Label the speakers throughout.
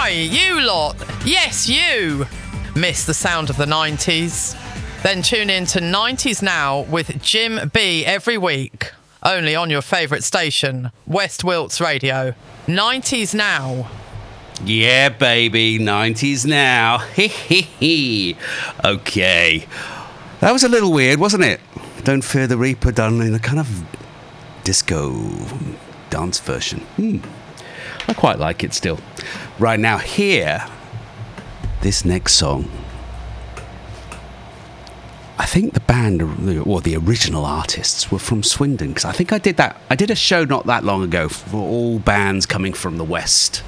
Speaker 1: Oi, you lot! Yes, you! Miss the sound of the 90s? Then tune in to 90s Now with Jim B every week. Only on your favourite station, West Wilts Radio. 90s Now.
Speaker 2: Yeah, baby, 90s Now. Okay. That was a little weird, wasn't it? Don't Fear the Reaper done in a kind of disco dance version. I quite like it still. Right now, here, this next song. I think the band, or the original artists, were from Swindon, because I think I did a show not that long ago for all bands coming from the west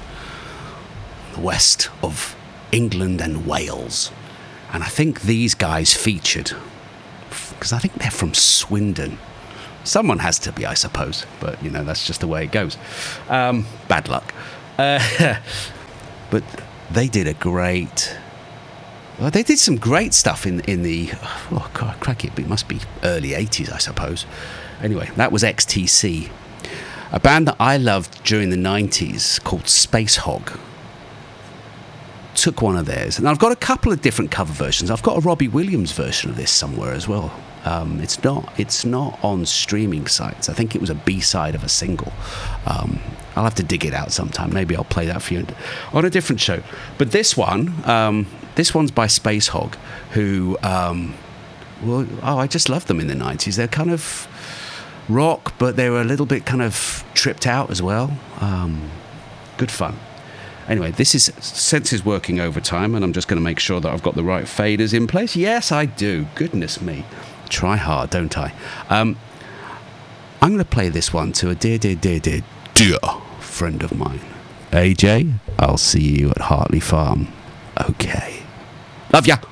Speaker 2: of England and Wales. And I think these guys featured, because I think they're from Swindon. Someone has to be, I suppose, but, that's just the way it goes. Bad luck. But they did they did some great stuff in the, oh, God, crack it must be early 80s, I suppose. Anyway, that was XTC. A band that I loved during the 90s called Space Hog. Took one of theirs, and I've got a couple of different cover versions. I've got a Robbie Williams version of this somewhere as well. It's not on streaming sites. I think it was a B-side of a single. I'll have to dig it out sometime. Maybe I'll play that for you on a different show. But this one's by Space Hog, who, I just loved them in the 90s. They're kind of rock, but they were a little bit kind of tripped out as well. Good fun. Anyway, this is Senses working overtime, and I'm just going to make sure that I've got the right faders in place. Yes, I do. Goodness me. Try hard, don't I? I'm going to play this one to a dear friend of mine. AJ, I'll see you at Hartley Farm. Okay. Love ya.